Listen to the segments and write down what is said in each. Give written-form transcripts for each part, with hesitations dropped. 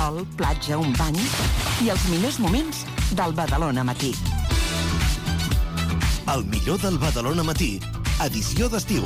sol, platja, un bany i els millors moments del Badalona Matí. El millor del Badalona Matí, edició d'estiu.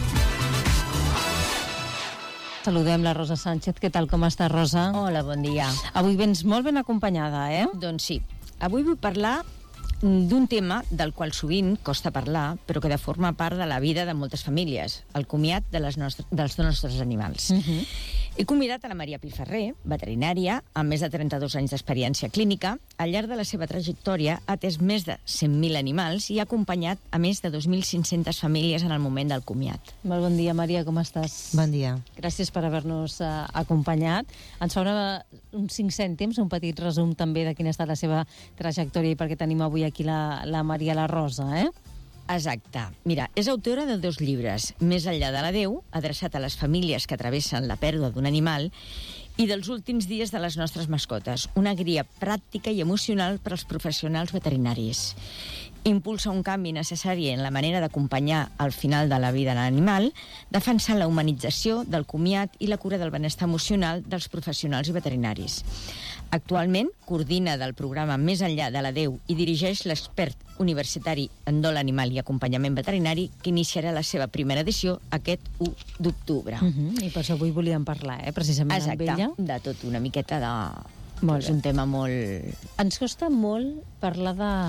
Saludem la Rosa Sánchez. Què tal, com està, Rosa? Hola, bon dia. Avui vens molt ben acompanyada, eh? Doncs sí. Avui vull parlar d'un tema del qual sovint costa parlar, però que forma part de la vida de moltes famílies, el comiat dels nostres animals. He convidat a la Maria Piferrer, veterinària, amb més de 32 anys d'experiència clínica. Al llarg de la seva trajectòria ha atès més de 100.000 animals i ha acompanyat a més de 2.500 famílies en el moment del comiat. Molt bon dia, Maria, com estàs? Bon dia. Gràcies per haver-nos acompanyat. Ens fa uns 5 cèntims, un petit resum també de quina ha estat la seva trajectòria i perquè tenim avui aquí la Maria la Rosa, eh? Exacte. Mira, és autora de 2 llibres, Més enllà de l'adeu, adreçat a les famílies que travessen la pèrdua d'un animal, i dels últims dies de les nostres mascotes, una guia pràctica i emocional per als professionals veterinaris. Impulsa un canvi necessari en la manera d'acompanyar al final de la vida de l'animal, defensant la humanització del comiat i la cura del benestar emocional dels professionals i veterinaris. Actualment coordina del programa Més enllà de l'adeu i dirigeix l'expert universitari en dol animal i acompanyament veterinari, que iniciarà la seva primera edició aquest 1 d'octubre. I per això avui volíem parlar, precisament amb ella. Exacte, de tot una miqueta de... Molt és un tema molt... Ens costa molt parlar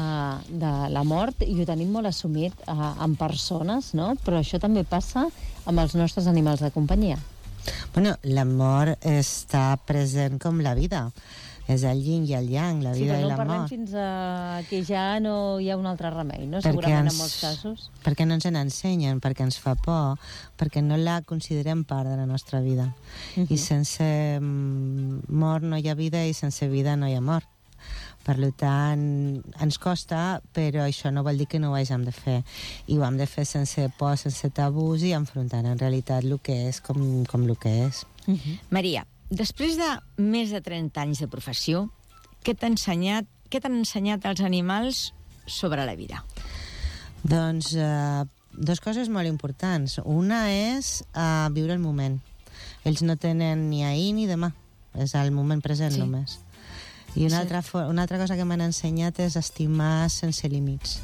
de la mort i ho tenim molt assumit en persones, no? Però això també passa amb els nostres animals de companyia. Bueno, la mort està present com la vida. És el yin i el yang, la vida i la mort. Sí, però no parlem fins a que ja no hi ha un altre remei, no? Segurament en molts casos. Perquè no ens n'ensenyen, perquè ens fa por, perquè no la considerem part de la nostra vida. I sense mort no hi ha vida i sense vida no hi ha mort. Per tant, ens costa, però això no vol dir que no ho hàgim de fer. I ho hem de fer sense por, sense tabús i enfrontant en realitat el que és com el que és. Maria, després de més de 30 anys de professió, què t'han ensenyat els animals sobre la vida? Doncs 2 coses molt importants. Una és viure el moment. Ells no tenen ni ahir ni demà. És el moment present només. I una altra cosa que m'han ensenyat és estimar sense límits.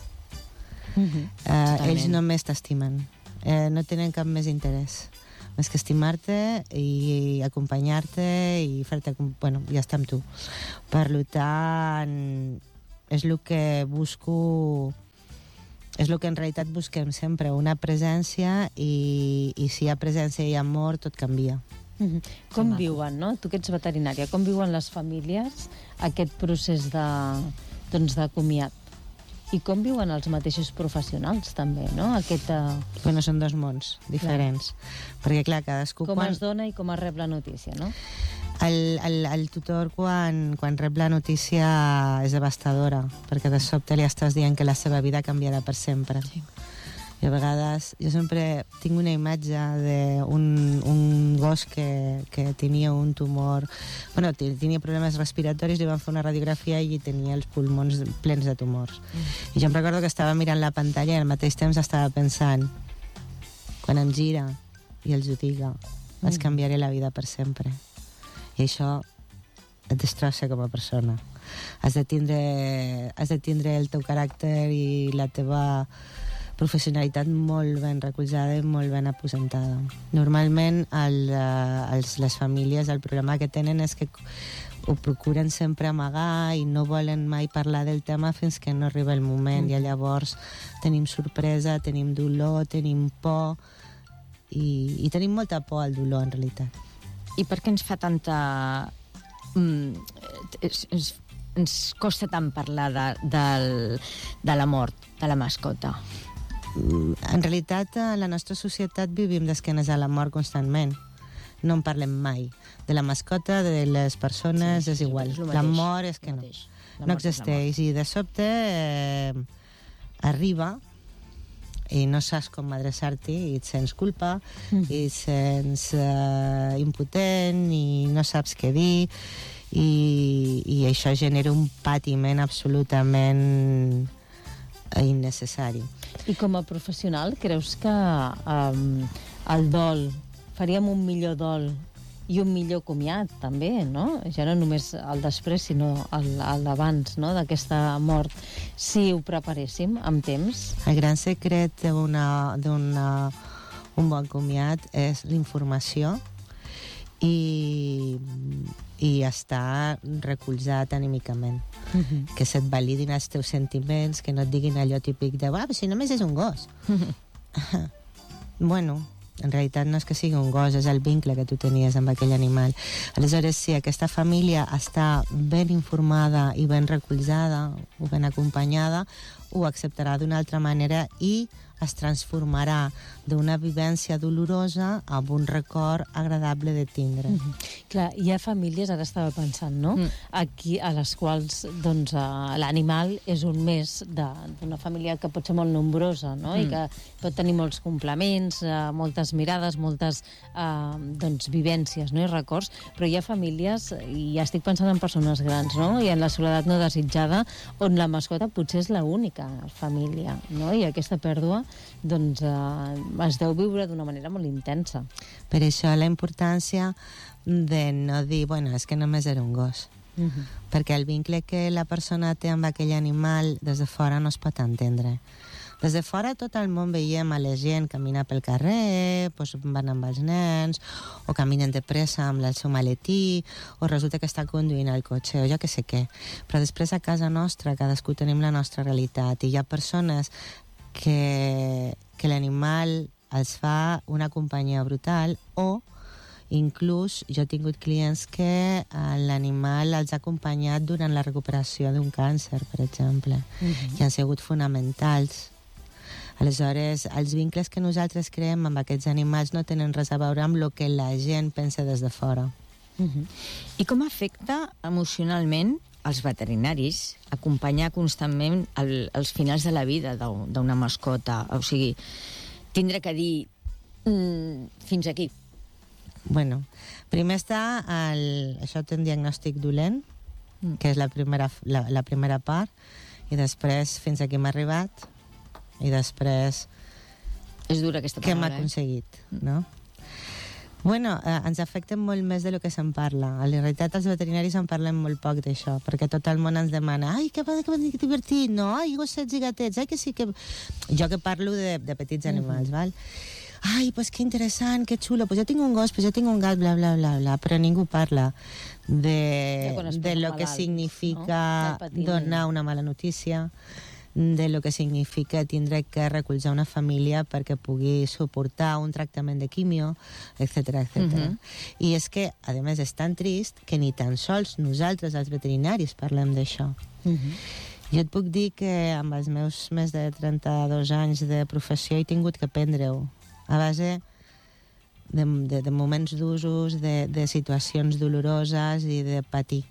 Ells només t'estimen. No tenen cap més interès. Més que estimar-te i acompanyar-te i fer-te... Bueno, ja està amb tu. Per tant, és el que busco... És el que en realitat busquem sempre, una presència, i si hi ha presència i amor, tot canvia. Com viuen, no? Tu que ets veterinària, com viuen les famílies aquest procés de comiat? I com viuen els mateixos professionals, també, no? Bueno, són 2 mons diferents. Perquè, clar, cadascú... Com es dona i com es rep la notícia, no? El tutor, quan rep la notícia, és devastadora, perquè de sobte li estàs dient que la seva vida canviarà per sempre. Sí. I a vegades jo sempre tinc una imatge d'un gos que tenia un tumor, bueno, tenia problemes respiratoris, li van fer una radiografia i tenia els pulmons plens de tumors. I jo em recordo que estava mirant la pantalla i al mateix temps estava pensant, quan em gira i els ho diga, els canviaré la vida per sempre. I això et destrossa com a persona. Has de tindre el teu caràcter i la teva professionalitat molt ben recolzada i molt ben aposentada. Normalment les famílies, el problema que tenen és que ho procuren sempre amagar i no volen mai parlar del tema fins que no arriba el moment. I llavors tenim sorpresa, tenim dolor, tenim por i tenim molta por al dolor en realitat. I per què ens fa tanta... ens costa tant parlar de la mort de la mascota? En realitat, a la nostra societat vivim d'esquenes a la mort constantment. No en parlem mai. De la mascota, de les persones, és igual. La mort és que no existeix. I de sobte arriba i no saps com adreçar-t'hi i et sents culpa i et sents impotent i no saps què dir i això genera un patiment absolutament innecessari. I com a professional, creus que el dol, faríem un millor dol I un millor comiat, també, no? Ja no només el després, sinó l'abans, no?, d'aquesta mort. Si ho preparéssim amb temps. El gran secret d'un bon comiat és l'informació i estar recolzat anímicament. Que se't validin els teus sentiments, que no et diguin allò típic de però si només és un gos. Bueno, en realitat no és que sigui un gos, és el vincle que tu tenies amb aquell animal. Aleshores, si aquesta família està ben informada i ben recolzada o ben acompanyada, ho acceptarà d'una altra manera i es transformarà d'una vivència dolorosa a un record agradable de tindre. Clar, hi ha famílies, ara estava pensant, no?, aquí, a les quals doncs, l'animal és un més d'una família que pot ser molt nombrosa, no?, i que pot tenir molts complements, moltes mirades, moltes doncs, vivències, no?, i records, però hi ha famílies, i ja estic pensant en persones grans, no?, i en la soledat no desitjada, on la mascota potser és l'única família, no?, i aquesta pèrdua doncs es deu viure d'una manera molt intensa. Per això la importància de no dir, bueno, és que només era un gos. Perquè el vincle que la persona té amb aquell animal des de fora no es pot entendre. Des de fora tot el món veiem a la gent caminar pel carrer, doncs van amb els nens, o caminen de pressa amb el seu maletí, o resulta que està conduint el cotxe, o jo que sé què. Però després a casa nostra cadascú tenim la nostra realitat, i hi ha persones que l'animal els fa una companyia brutal, o inclús jo he tingut clients que l'animal els ha acompanyat durant la recuperació d'un càncer, per exemple, i han sigut fonamentals. Aleshores, els vincles que nosaltres creem amb aquests animals no tenen res a veure amb el que la gent pensa des de fora. I com afecta emocionalment als veterinaris acompanyar constantment els finals de la vida d'una mascota? O sigui, tindre que dir fins aquí. Bueno, primer està això té un diagnòstic dolent, que és la primera part, i després fins aquí hem arribat, i després és dura aquesta què hem paraula, aconseguit, no? Bueno, ens afecta molt més del que se'n parla. En realitat, els veterinaris en parlem molt poc d'això, perquè tot el món ens demana ai, que divertit, no? Ai, gossets i gatets, ai, que sí que... Jo que parlo de petits animals, val? Ai, pues que interessant, que xulo, pues jo tinc un gos, pues jo tinc un gat, bla, bla, bla, bla, però ningú parla de lo que significa donar una mala notícia, de lo que significa tindre que recolzar una família perquè pugui suportar un tractament de quimio, etc. I és que, a més, és tan trist que ni tan sols nosaltres, els veterinaris, parlem d'això. Jo et puc dir que amb els meus més de 32 anys de professió he tingut que aprendre-ho a base de moments d'usos, de situacions doloroses i de patir.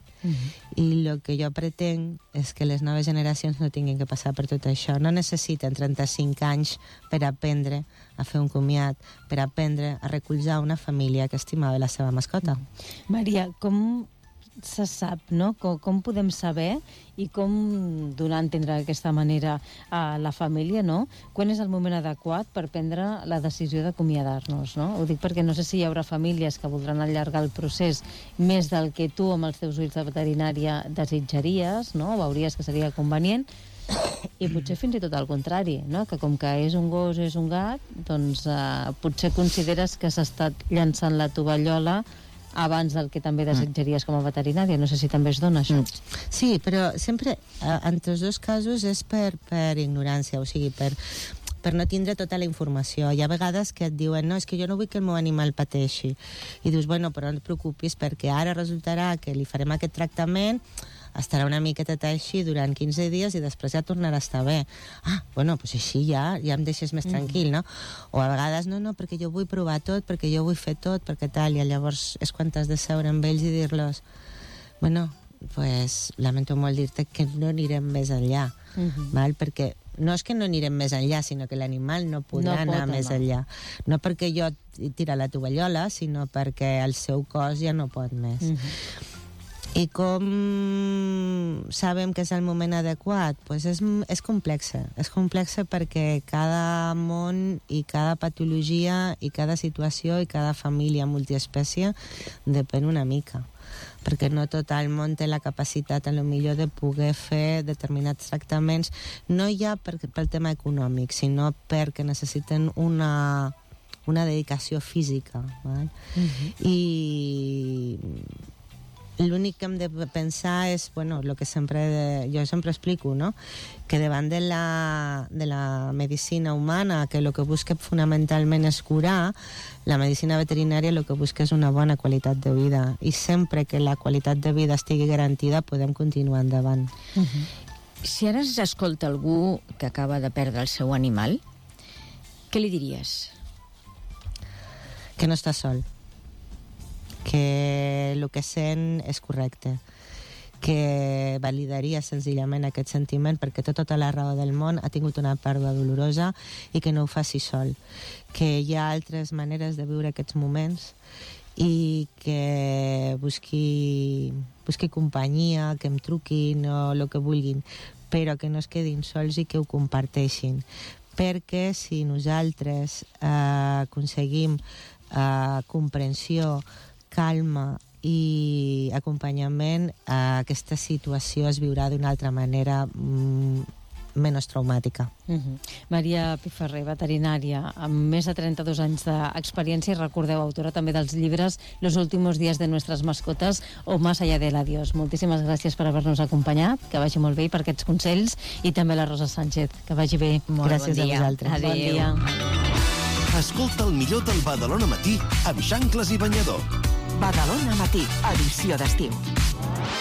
I el que jo pretenc és que les noves generacions no tinguin que passar per tot això. No necessiten 35 anys per aprendre a fer un comiat, per aprendre a recolzar una família que estimava la seva mascota. Maria, com se sap, no? Com podem saber i com donar a entendre d'aquesta manera a la família, no? Quan és el moment adequat per prendre la decisió d'acomiadar-nos, no? Ho dic perquè no sé si hi haurà famílies que voldran allargar el procés més del que tu amb els teus ulls de veterinària desitjaries, no? O veuries que seria convenient, i potser fins i tot al contrari, no? Que com que és un gos o és un gat, doncs potser consideres que s'ha estat llançant la tovallola abans del que també desitjaries com a veterinària. No sé si també es dona això. Sí, però sempre, entre els dos casos, és per ignorància, o sigui, per no tindre tota la informació. Hi ha vegades que et diuen, no, és que jo no vull que el meu animal pateixi. I dius, bueno, però no et preocupis, perquè ara resultarà que li farem aquest tractament, estarà una miqueta així durant 15 dies i després ja tornarà a estar bé. Ah, bueno, doncs així ja em deixes més tranquil, no? O a vegades, no, perquè jo vull provar tot, perquè jo vull fer tot, perquè tal, i llavors és quan t'has de seure amb ells i dir-los, bueno, pues lamento molt dir-te que no anirem més enllà, val? Perquè no és que no anirem més enllà, sinó que l'animal no podrà anar més enllà. No perquè jo tira la tovallola, sinó perquè el seu cos ja no pot més. I com sabem que és el moment adequat? Pues és complexa. És complexa perquè cada món i cada patologia i cada situació i cada família multiespècie depèn una mica. Perquè no tot el món té la capacitat, a lo millor, de poder fer determinats tractaments, no ja pel tema econòmic, sinó perquè necessiten una dedicació física. Val? I l'únic que hem de pensar és, bueno, lo que jo sempre explico, no? Que davant de la medicina humana, que el que busca fonamentalment és curar, la medicina veterinària el que busca és una bona qualitat de vida, i sempre que la qualitat de vida estigui garantida podem continuar endavant. Si ara ens escolta algú que acaba de perdre el seu animal, què li diries? Que no està sol, que el que sent és correcte, que validaria senzillament aquest sentiment perquè té tota la raó del món, ha tingut una pèrdua dolorosa i que no ho faci sol, que hi ha altres maneres de viure aquests moments i que busqui companyia, que em truquin o el que vulguin, però que no es quedin sols i que ho comparteixin, perquè si nosaltres aconseguim comprensió, calma i acompanyament, aquesta situació es viurà d'una altra manera menys traumàtica. Maria Piferrer, veterinària, amb més de 32 anys d'experiència, i recordeu, autora també dels llibres Los últimos días de nuestras mascotas o Más allá del adiós. Moltíssimes gràcies per haver-nos acompanyat, que vagi molt bé, i per aquests consells, i també la Rosa Sánchez, que vagi bé. Gràcies a vosaltres. Bon dia. Escolta el millor del Badalona Matí amb Xancles i Banyador. Badalona Matí, edició d'estiu.